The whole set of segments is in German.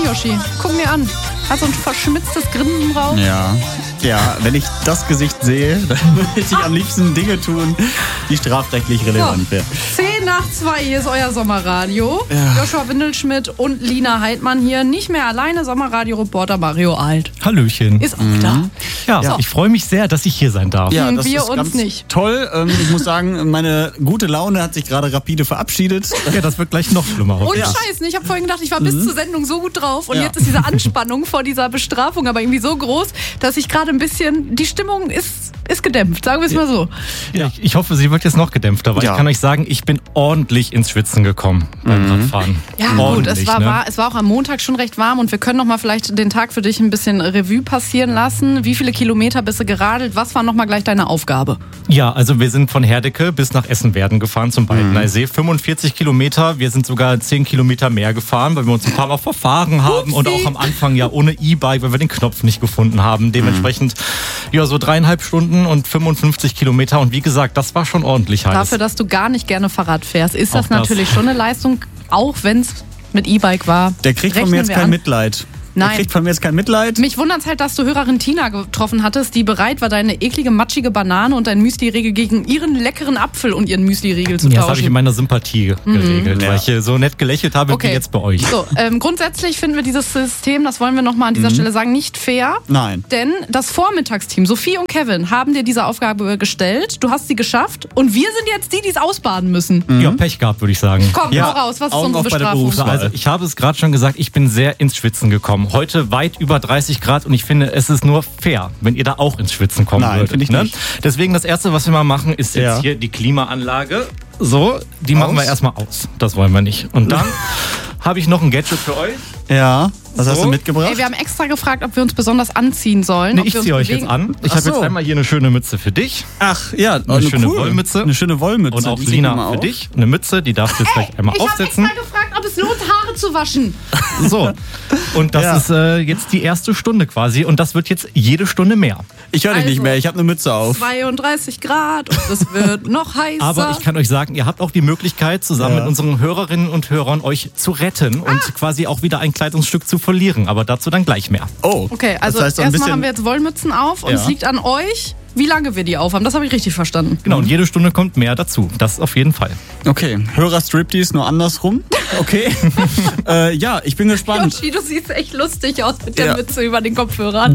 Yoshi. Guck mir an. Hat so ein verschmitztes Grinsen drauf. Ja, wenn ich das Gesicht sehe, dann würde ich am liebsten Dinge tun, die strafrechtlich relevant wären. 10:10 hier ist euer Sommerradio. Ja. Joshua Windelschmidt und Lina Heidmann hier. Nicht mehr alleine, Sommerradio-Reporter Mario Alt. Hallöchen. Ist auch da. Ja, So. Ich freue mich sehr, dass ich hier sein darf. Ja, das wir ist uns ganz nicht. toll. Ich muss sagen, meine gute Laune hat sich gerade rapide verabschiedet. Ja, das wird gleich noch schlimmer. Und Scheiße, ich habe vorhin gedacht, ich war bis zur Sendung so gut drauf und Ja. jetzt ist diese Anspannung vor dieser Bestrafung aber irgendwie so groß, dass ich gerade ein bisschen, die Stimmung ist gedämpft, sagen wir es mal so. Ja, ich hoffe, sie wird jetzt noch gedämpfter, weil Ja. ich kann euch sagen, ich bin ordentlich ins Schwitzen gekommen beim Radfahren. Ja gut, Ordentlich, es war auch am Montag schon recht warm und wir können noch mal vielleicht den Tag für dich ein bisschen Revue passieren lassen. Wie viele Kilometer bist du geradelt? Was war noch mal gleich deine Aufgabe? Ja, also wir sind von Herdecke bis nach Essen-Werden gefahren zum Baldeneysee. 45 Kilometer, wir sind sogar 10 Kilometer mehr gefahren, weil wir uns ein paar Mal verfahren haben und auch am Anfang ja ohne E-Bike, weil wir den Knopf nicht gefunden haben. Dementsprechend ja so 3,5 Stunden und 55 Kilometer und wie gesagt, das war schon ordentlich heiß. Dafür, dass du gar nicht gerne Fahrrad fährst, ist das Auch das. natürlich schon eine Leistung, auch wenn es mit E-Bike war. Der kriegt von Rechnen mir jetzt wir kein an. Mitleid. Nein. Der kriegt von mir jetzt kein Mitleid. Mich wundert es halt, dass du Hörerin Tina getroffen hattest, die bereit war, deine eklige, matschige Banane und dein Müsli-Riegel gegen ihren leckeren Apfel und ihren Müsli-Riegel zu Ja, das habe ich in tauschen. meiner Sympathie geregelt, Ja. weil ich so nett gelächelt habe Okay. wie jetzt bei euch. So, grundsätzlich finden wir dieses System, das wollen wir nochmal an dieser Stelle sagen, nicht fair. Nein. Denn das Vormittagsteam, Sophie und Kevin, haben dir diese Aufgabe gestellt. Du hast sie geschafft und wir sind jetzt die, die es ausbaden müssen. Ja, Pech gehabt, würde ich sagen. Komm, Ja, hau raus, was ist Augen unsere auf bei der Bestrafung? Berufswahl. Also ich habe es gerade schon gesagt, ich bin sehr ins Schwitzen gekommen. Heute weit über 30 Grad und ich finde, es ist nur fair, wenn ihr da auch ins Schwitzen kommen Nein, würdet. finde ich nicht. Deswegen das Erste, was wir mal machen, ist jetzt Ja. hier die Klimaanlage. So, die machen wir Aus. erstmal aus. Das wollen wir nicht. Und dann habe ich noch ein Gadget für euch. Ja, was hast So. du mitgebracht? Ey, wir haben extra gefragt, ob wir uns besonders anziehen sollen. Nee, ob ich wir uns ziehe euch bewegen. jetzt an. Ich Ach habe jetzt so. einmal hier eine schöne Mütze für dich. Ach, ja, Eine schöne Wollmütze. Eine schöne Wollmütze. Und auch Die sieht man Lina für auch. dich. Eine Mütze, die darfst du jetzt gleich einmal Ich habe aufsetzen. extra gefragt, ob es lohnt, Haare zu waschen. So. Und das Ja. ist jetzt die erste Stunde quasi. Und das wird jetzt jede Stunde mehr. Ich höre dich nicht Also, mehr, ich habe eine Mütze auf. 32 Grad und es wird noch heißer. Aber ich kann euch sagen, ihr habt auch die Möglichkeit, zusammen Ja. mit unseren Hörerinnen und Hörern euch zu retten und quasi auch wieder ein Kleidungsstück zu verlieren. Aber dazu dann gleich mehr. Oh, Okay, also das heißt so ein erstmal bisschen, haben wir jetzt Wollmützen auf und Ja. es liegt an euch, wie lange wir die aufhaben. Das habe ich richtig verstanden. Genau, und jede Stunde kommt mehr dazu. Das auf jeden Fall. Okay, Hörer-Striptease nur andersrum. Okay. Ja, ich bin gespannt. Yoshi, du siehst echt lustig aus mit der Ja. Mütze über den Kopfhörern.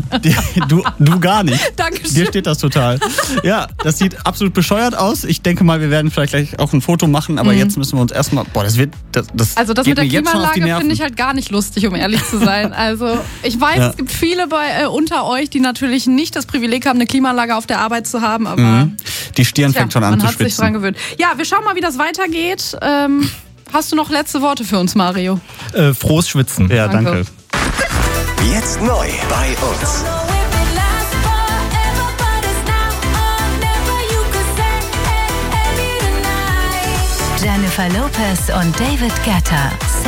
Du gar nicht. Dankeschön. Dir steht das total. Ja, das sieht absolut bescheuert aus. Ich denke mal, wir werden vielleicht gleich auch ein Foto machen, aber jetzt müssen wir uns erstmal. Boah, das Also das geht mit der mir jetzt schon auf die Klimaanlage Nerven. finde ich halt gar nicht lustig, um ehrlich zu sein. Also ich weiß, Ja. es gibt viele unter euch, die natürlich nicht das Privileg haben, eine Klimaanlage auf der Arbeit zu haben, aber Die Stirn fängt schon an man zu hat sich dran schwitzen. gewöhnt. Ja, wir schauen mal, wie das weitergeht. Hast du noch letzte Worte für uns, Mario? Frohes Schwitzen. Ja, Danke. danke. Jetzt neu bei uns. Jennifer Lopez und David Guetta.